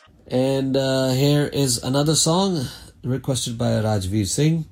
And here is another song requested by Rajveer Singh.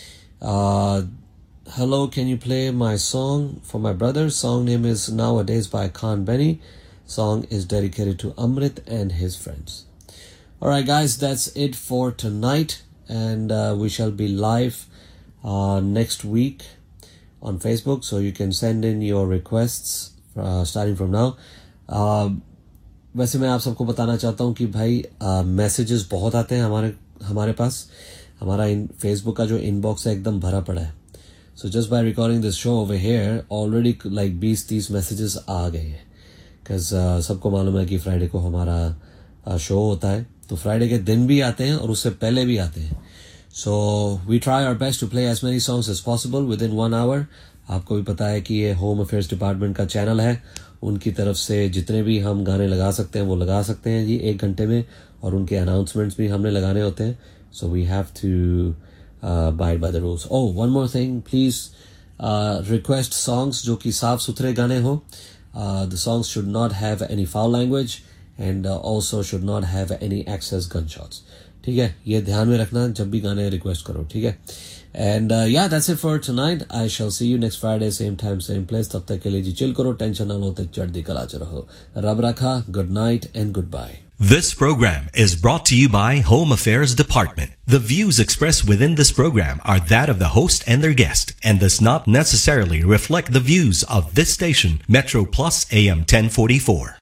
Hello, can you play my song for my brother? Song name is Nowadays by Khan Benny. Song is dedicated to Amrit and his friends. Alright guys, that's it for tonight. And we shall be live next week on Facebook. So you can send in your requests starting from now. वैसे मैं आप सबको बताना चाहता हूँ कि भाई messages बहुत आते हैं हमारे पास. हमारा फेसबुक का जो इनबॉक्स है एकदम भरा पड़ा है. So just by recording this show over here already like 20-30 messages आ गए हैं. बिकॉज सबको मालूम है कि फ्राइडे को हमारा शो होता है. तो फ्राइडे के दिन भी आते हैं और उससे पहले भी आते हैं. So we try our best to play as many songs as possible with in 1 our. आपको भी पता है कि ये होम अफेयर्स डिपार्टमेंट का चैनल है. उनकी तरफ से जितने भी हम गाने लगा सकते हैं वो लगा सकते हैं जी 1 घंटे में. और उनके अनाउंसमेंट्स भी हमने लगाने होते हैं. So we have to abide by the rules. Oh, one more thing, please request songs जो कि साफ सुथरे गाने हो. The songs should not have any foul language and also should not have any excess gunshots. ठीक है, ये ध्यान में रखना जब भी गाने रिक्वेस्ट करो. ठीक है. And yeah, that's it for tonight. I shall see you next Friday, same time, same place. तब तक के लिए जी चिल करो, टेंशन ना लो, तो चढ़दी कलाच रहो. रब रखा. Good night and goodbye. This program is brought to you by Home Affairs Department. The views expressed within this program are that of the host and their guest and does not necessarily reflect the views of this station, Metro Plus AM 1044.